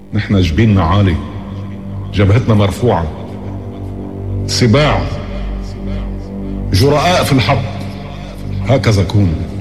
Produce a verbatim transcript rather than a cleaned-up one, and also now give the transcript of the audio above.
نحن جبيننا عالي، جبهتنا مرفوعة، سباع، جرآء في الحق، هكذا كونوا.